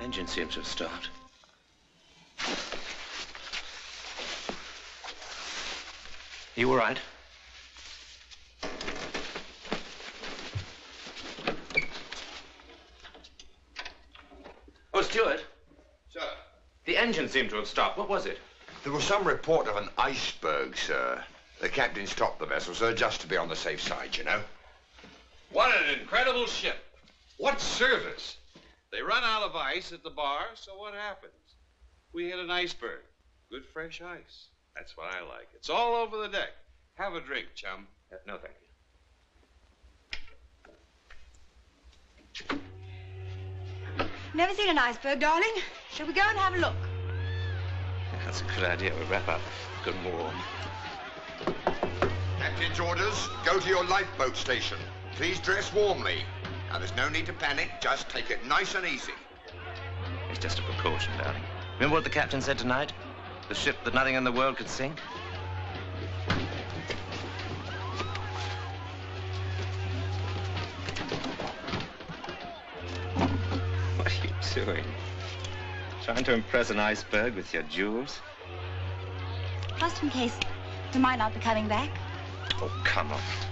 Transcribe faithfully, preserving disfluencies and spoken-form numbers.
Engine seems to have stopped. You all right? Oh, Stuart. Sir? The engine seemed to have stopped. What was it? There was some report of an iceberg, sir. The captain stopped the vessel, sir, just to be on the safe side, you know. What an incredible ship. What service. They run out of ice at the bar, so what happens? We hit an iceberg. Good fresh ice. That's what I like. It's all over the deck. Have a drink, chum. Uh, no, thank you. Never seen an iceberg, darling. Shall we go and have a look? That's a good idea. We'll wrap up good and warm. Captain's orders, go to your lifeboat station. Please dress warmly. Now, there's no need to panic. Just take it nice and easy. It's just a precaution, darling. Remember what the captain said tonight? The ship that nothing in the world could sink? What are you doing? Trying to impress an iceberg with your jewels? Just in case we might not be coming back. Oh, come on.